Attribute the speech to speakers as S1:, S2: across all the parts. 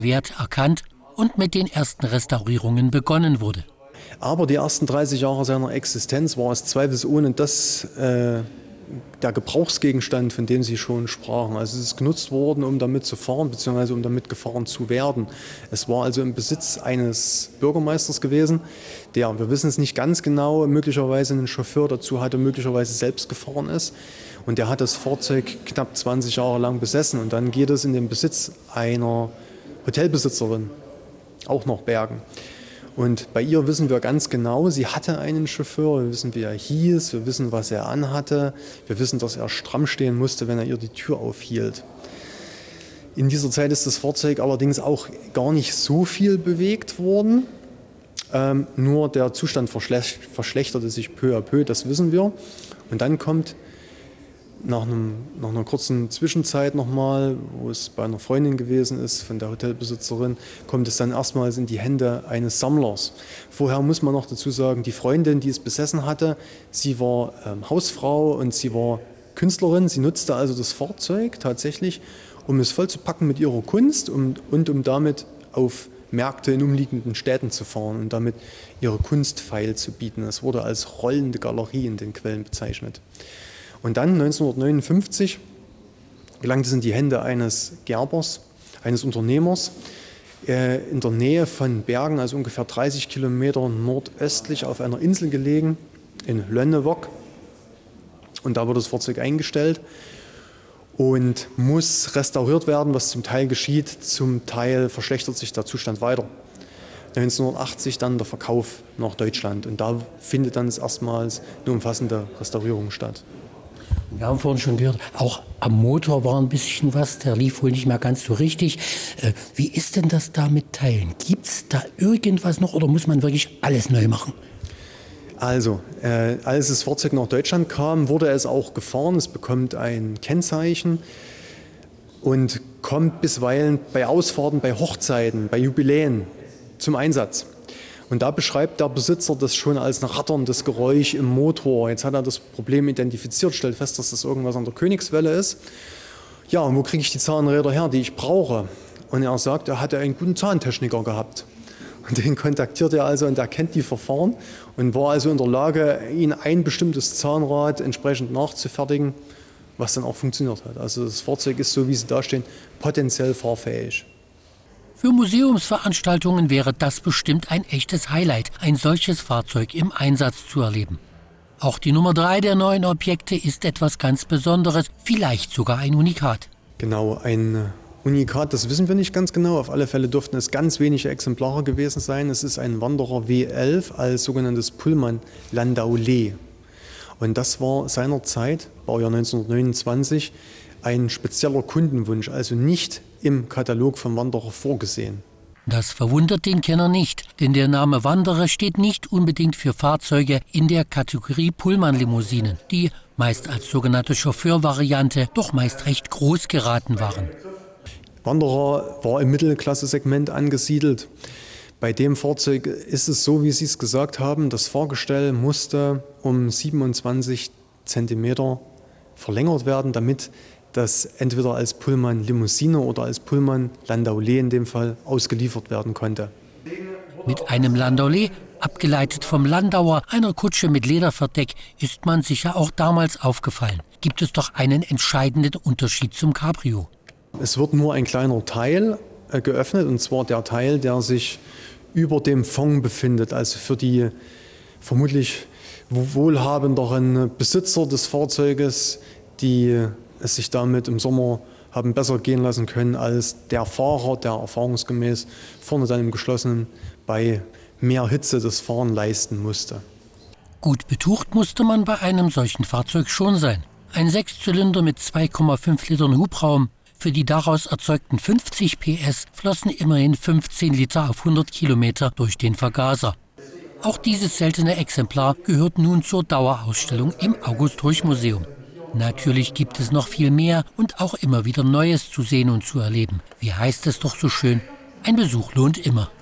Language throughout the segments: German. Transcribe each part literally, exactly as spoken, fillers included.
S1: Wert erkannt und mit den ersten Restaurierungen begonnen wurde.
S2: Aber die ersten dreißig Jahre seiner Existenz war es zweifelsohne das, äh, der Gebrauchsgegenstand, von dem Sie schon sprachen. Also es ist genutzt worden, um damit zu fahren, beziehungsweise um damit gefahren zu werden. Es war also im Besitz eines Bürgermeisters gewesen, der, wir wissen es nicht ganz genau, möglicherweise einen Chauffeur dazu hatte, möglicherweise selbst gefahren ist. Und der hat das Fahrzeug knapp zwanzig Jahre lang besessen. Und dann geht es in den Besitz einer Hotelbesitzerin, auch nach Bergen. Und bei ihr wissen wir ganz genau, sie hatte einen Chauffeur, wir wissen, wie er hieß, wir wissen, was er anhatte, wir wissen, dass er stramm stehen musste, wenn er ihr die Tür aufhielt. In dieser Zeit ist das Fahrzeug allerdings auch gar nicht so viel bewegt worden, ähm, nur der Zustand verschlech- verschlechterte sich peu à peu, das wissen wir. Und dann kommt Nach, einem, nach einer kurzen Zwischenzeit nochmal, wo es bei einer Freundin gewesen ist, von der Hotelbesitzerin, kommt es dann erstmals in die Hände eines Sammlers. Vorher muss man noch dazu sagen, die Freundin, die es besessen hatte, sie war ähm, Hausfrau und sie war Künstlerin. Sie nutzte also das Fahrzeug tatsächlich, um es vollzupacken mit ihrer Kunst und, und um damit auf Märkte in umliegenden Städten zu fahren und damit ihre Kunst feil zu bieten. Es wurde als rollende Galerie in den Quellen bezeichnet. Und dann neunzehnhundertneunundfünfzig gelangt es in die Hände eines Gerbers, eines Unternehmers, äh, in der Nähe von Bergen, also ungefähr dreißig Kilometer nordöstlich auf einer Insel gelegen, in Lönnewock. Und da wird das Fahrzeug eingestellt und muss restauriert werden, was zum Teil geschieht, zum Teil verschlechtert sich der Zustand weiter. neunzehnhundertachtzig dann der Verkauf nach Deutschland und da findet dann erstmals eine umfassende Restaurierung statt.
S1: Wir haben vorhin schon gehört, auch am Motor war ein bisschen was, der lief wohl nicht mehr ganz so richtig. Äh, wie ist denn das da mit Teilen? Gibt es da irgendwas noch oder muss man wirklich alles neu machen?
S2: Also, äh, als das Fahrzeug nach Deutschland kam, wurde es auch gefahren. Es bekommt ein Kennzeichen und kommt bisweilen bei Ausfahrten, bei Hochzeiten, bei Jubiläen zum Einsatz. Und da beschreibt der Besitzer das schon als ein ratterndes Geräusch im Motor. Jetzt hat er das Problem identifiziert, stellt fest, dass das irgendwas an der Königswelle ist. Ja, und wo kriege ich die Zahnräder her, die ich brauche? Und er sagt, er hatte einen guten Zahntechniker gehabt. Und den kontaktiert er also und er kennt die Verfahren und war also in der Lage, ihn ein bestimmtes Zahnrad entsprechend nachzufertigen, was dann auch funktioniert hat. Also das Fahrzeug ist, so wie sie da stehen, potenziell fahrfähig.
S1: Für Museumsveranstaltungen wäre das bestimmt ein echtes Highlight, ein solches Fahrzeug im Einsatz zu erleben. Auch die Nummer drei der neuen Objekte ist etwas ganz Besonderes, vielleicht sogar ein Unikat.
S2: Genau, ein Unikat, das wissen wir nicht ganz genau. Auf alle Fälle dürften es ganz wenige Exemplare gewesen sein. Es ist ein Wanderer W elf als sogenanntes Pullman-Landaulet. Und das war seinerzeit, Baujahr neunzehnhundertneunundzwanzig, ein spezieller Kundenwunsch, also nicht im Katalog vom Wanderer vorgesehen.
S1: Das verwundert den Kenner nicht, denn der Name Wanderer steht nicht unbedingt für Fahrzeuge in der Kategorie Pullman-Limousinen, die meist als sogenannte Chauffeurvariante doch meist recht groß geraten waren.
S2: Wanderer war im Mittelklasse-Segment angesiedelt. Bei dem Fahrzeug ist es so, wie Sie es gesagt haben, das Fahrgestell musste um siebenundzwanzig Zentimeter verlängert werden, damit das entweder als Pullman-Limousine oder als Pullman-Landaulet in dem Fall ausgeliefert werden konnte.
S1: Mit einem Landaulet, abgeleitet vom Landauer, einer Kutsche mit Lederverdeck, ist man sicher auch damals aufgefallen. Gibt es doch einen entscheidenden Unterschied zum Cabrio.
S2: Es wird nur ein kleiner Teil äh, geöffnet, und zwar der Teil, der sich über dem Fond befindet, also für die vermutlich wohlhabenderen Besitzer des Fahrzeuges, die es sich damit im Sommer haben besser gehen lassen können als der Fahrer, der erfahrungsgemäß vorne dann im Geschlossenen bei mehr Hitze das Fahren leisten musste.
S1: Gut betucht musste man bei einem solchen Fahrzeug schon sein. Ein Sechszylinder mit zwei Komma fünf Litern Hubraum. Für die daraus erzeugten fünfzig P S flossen immerhin fünfzehn Liter auf hundert Kilometer durch den Vergaser. Auch dieses seltene Exemplar gehört nun zur Dauerausstellung im August-Rüsch-Museum. Natürlich gibt es noch viel mehr und auch immer wieder Neues zu sehen und zu erleben. Wie heißt es doch so schön? Ein Besuch lohnt immer.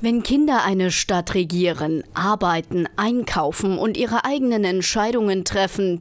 S3: Wenn Kinder eine Stadt regieren, arbeiten, einkaufen und ihre eigenen Entscheidungen treffen,